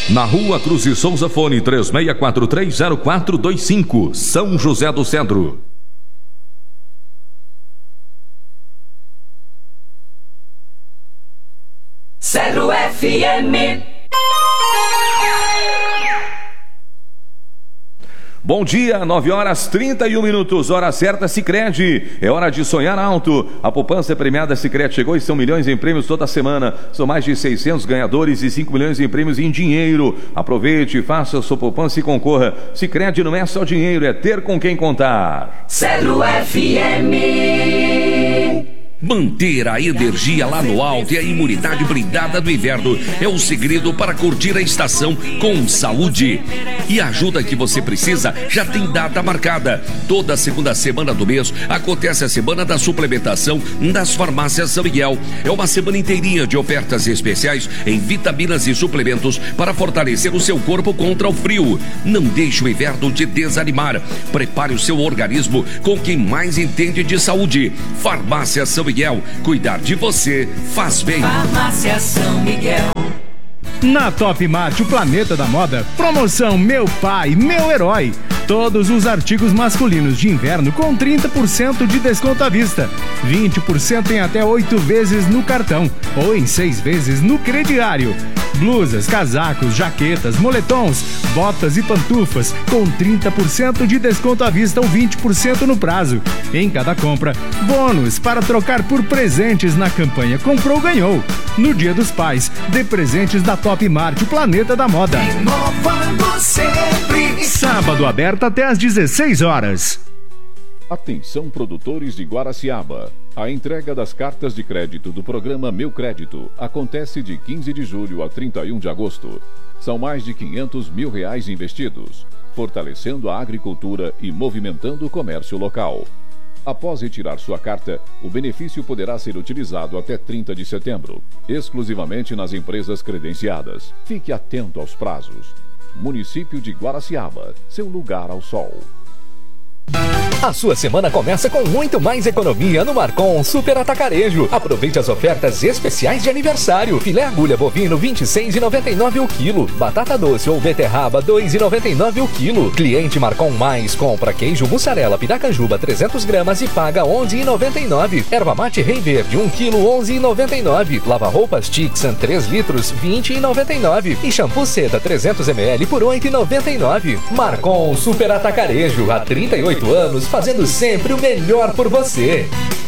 Na Rua Cruz e Souza, fone 36430425, São José do Cedro. Cedro FM. Bom dia, 9h31, hora certa, Sicredi. É hora de sonhar alto. A poupança premiada Sicredi chegou e são milhões em prêmios toda semana. São mais de 600 ganhadores e 5 milhões em prêmios em dinheiro. Aproveite, faça a sua poupança e concorra. Sicredi não é só dinheiro, é ter com quem contar. Cedro FM. Manter a energia lá no alto e a imunidade blindada do inverno é o segredo para curtir a estação com saúde. E a ajuda que você precisa já tem data marcada. Toda segunda semana do mês acontece a Semana da Suplementação das Farmácias São Miguel. É uma semana inteirinha de ofertas especiais em vitaminas e suplementos para fortalecer o seu corpo contra o frio. Não deixe o inverno te desanimar. Prepare o seu organismo com quem mais entende de saúde. Farmácia São Miguel. Cuidar de você faz bem. Farmácia São Miguel. Na Top Mart, o planeta da moda, promoção Meu Pai, Meu Herói. Todos os artigos masculinos de inverno com 30% de desconto à vista. 20% em até 8 vezes no cartão ou em 6 vezes no crediário. Blusas, casacos, jaquetas, moletons, botas e pantufas com 30% de desconto à vista ou 20% no prazo. Em cada compra, bônus para trocar por presentes na campanha Comprou, Ganhou. No Dia dos Pais, dê presentes da Top Mart, o planeta da moda. Inovando sempre. Sábado aberto até às 16 horas. Atenção, produtores de Guaraciaba. A entrega das cartas de crédito do programa Meu Crédito acontece de 15 de julho a 31 de agosto. São mais de R$500 mil investidos, fortalecendo a agricultura e movimentando o comércio local. Após retirar sua carta, o benefício poderá ser utilizado até 30 de setembro, exclusivamente nas empresas credenciadas. Fique atento aos prazos. Município de Guaraciaba, seu lugar ao sol. A sua semana começa com muito mais economia no Marcon Super Atacarejo. Aproveite as ofertas especiais de aniversário. Filé agulha bovino R$ 26,99 o quilo. Batata doce ou beterraba R$ 2,99 o quilo. Cliente Marcon Mais compra queijo mussarela Piracanjuba 300 gramas e paga R$ 11,99. Erva mate Rei Verde 1 quilo R$ 11,99. Lava roupas Tixan 3 litros R$ 20,99. E shampoo Seda 300 ml por R$ 8,99. Marcon Super Atacarejo, há 38 anos fazendo sempre o melhor por você.